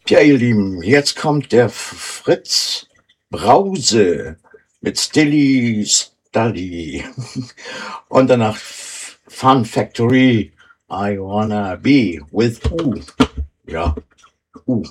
Ja, ihr Lieben, jetzt kommt der Fritz Brause mit Stilly Stully und danach Fun Factory. I wanna be with who? Ja,